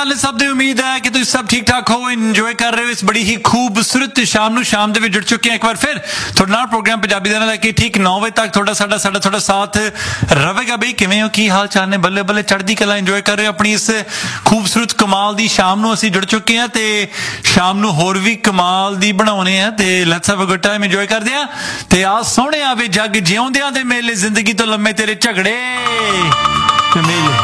हाल ने सब दी उम्मीद है कि तुम सब ठीक ठाक हो इंजॉय कर रहे हो इस बड़ी ही खूबसूरत शाम दे जुड़ चुके हैं एक बार फिर थोड़ा नाल प्रोग्राम पंजाबी दा लैके ठीक 9 बजे तक थोड़ा साडा थोड़ा साथ रहेगा बई किवें हो की हाल चाल ने बल्ले बल्ले चढ़दी कला इंजॉय कर रहे हो अपनी इस खूबसूरत कमाल दी शाम नूं असीं जुड़ चुके हैं ते शाम नूं होर भी कमाल दी बनाउणे हैं ते let's have a good time enjoy करदे हां ते आ सोहणे आवे जग जिउंदियां दे मेले जिंदगी तो लम्मे तेरे झगड़े ते मेले